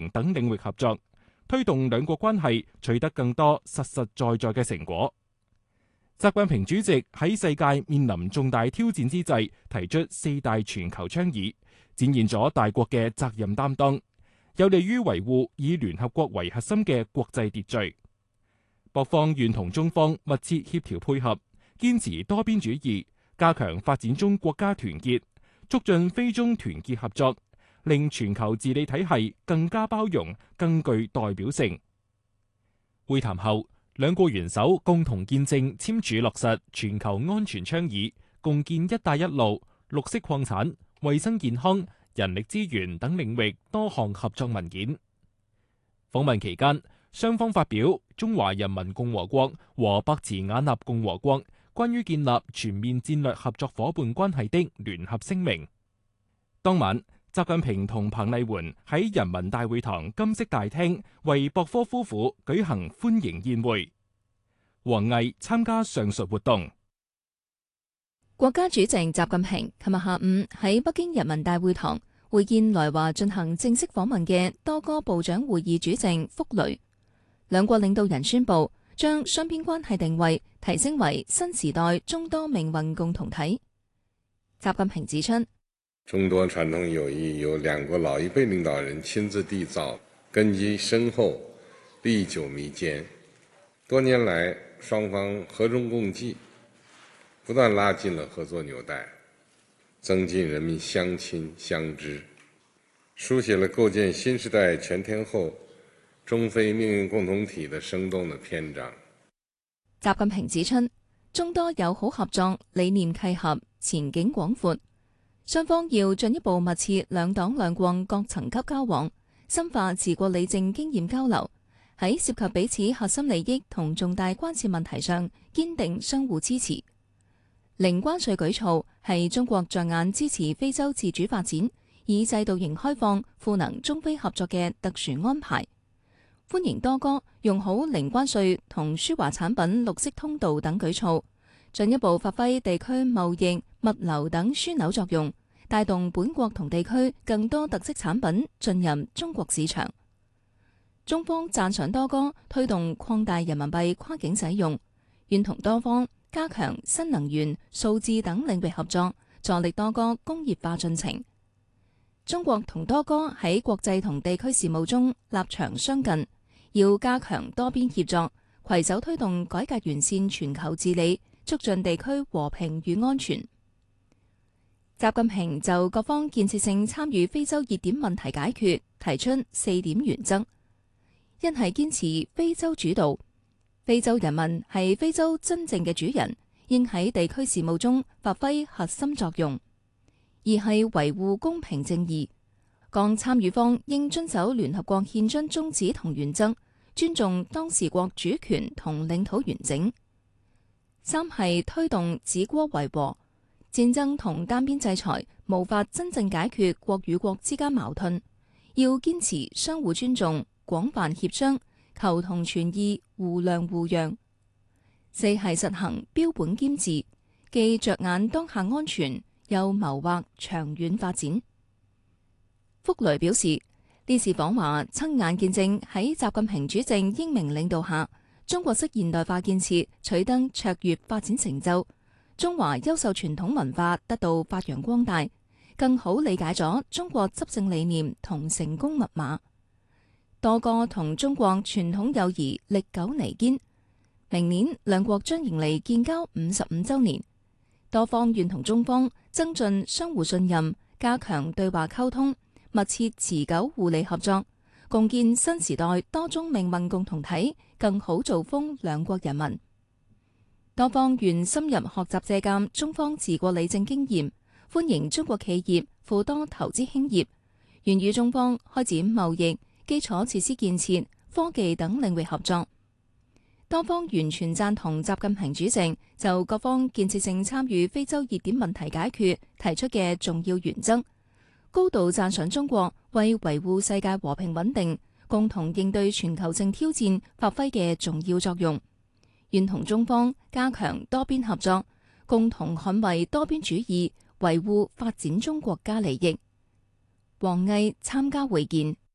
防等領域合作，推動兩國關係取得更多實實在在嘅成果。習近平主席喺世界面臨重大挑戰之際，提出4大全球倡議，展現咗大國嘅責任擔當，有利於維護以聯合國為核心嘅國際秩序。各方願同中方密切協調配合，堅持多邊主義，加強發展中國家團結，促進非中團結合作，令全球治理體系更加包容、更具代表性。會談後，兩國元首共同見證簽署落實全球安全倡議，共建「一帶一路」、綠色礦產、衛生健康、人力資源等領域多項合作文件。訪問期間，雙方發表中華人民共和國和伯茨瓦納共和國關於建立全面戰略合作夥伴關係的聯合聲明。當晚，習近平同彭麗媛喺人民大會堂金色大廳為博科夫婦舉行歡迎宴會。王毅參加上述活動。 國家主席習近平琴日下午喺北京人民大會堂會見來華進行正式訪問嘅多哥部長會議主席福雷。兩國領導人宣布將雙邊關係定位提升為新時代中多命運共同體。習近平指出， 中多傳統友誼由兩國老一輩領導人親自締造，根基深厚，歷久彌堅。多年來，雙方和衷共濟，不斷拉近了合作紐帶，增進人民相親相知，書寫了構建新時代全天候中非命運共同體的生動的篇章。 習近平指出，中多友好合作理念契合，前景廣闊，雙方要進一步密切兩黨兩國各層級交往，深化治國理政經驗交流，喺涉及彼此核心利益同重大關切問題上堅定相互支持。零關稅舉措係中國着眼支持非洲自主發展，以制度型開放賦能中非合作嘅特殊安排。歡迎多哥用好零關稅同輸華產品綠色通道等舉措，進一步發揮地區貿易、物流等樞紐作用，帶動本國同地區更多特色產品進入中國市場。中方讚賞多哥推動擴大人民幣跨境使用，願同多方加強新能源、數字等領域合作，助力多哥工業化進程。中國同多哥喺國際同地區事務中立場相近，要加強多邊協作，攜手推動改革完善全球治理，促進地區和平與安全。習近平就各方建設性參與非洲熱點問題解決提出4點原則：一係堅持非洲主導，非洲人民係非洲真正嘅主人，應喺地區事務中發揮核心作用；二係維護公平正義，各參與方應遵守聯合國憲章宗旨同原則，尊重當事國主權同領土完整；三係推動止戈為和，戰爭同單邊制裁無法真正解決國與國之間矛盾，要堅持相互尊重、廣泛協商、求同存異、互諒互讓；四係實行標本兼治，既着眼當下安全，又謀劃長遠發展。福雷表示，呢次訪華親眼見證喺習近平主席英明領導下，中國式現代化建設取得卓越發展成就，中華優秀傳統文化得到發揚光大，更好理解咗中國執政理念同成功密碼。多哥同中國傳統友誼歷久彌堅，明年兩國將迎嚟建交55週年，多方願同中方增進相互信任，加強對話溝通，密切持久互利合作，共建新時代多種命運共同體，更好造福兩國人民。多方願深入學習借鑑中方治國理政經驗，歡迎中國企業赴多投資興業，願與中方開展貿易、基礎設施建設、科技等領域合作。多方完全贊同習近平主席就各方建設性參與非洲熱點問題解決提出嘅重要原則，高度讚賞中國為維護世界和平穩定、共同應對全球性挑戰發揮嘅重要作用，願同中方加強多邊合作，共同捍衛多邊主義，維護發展中國家利益。王毅參加會見。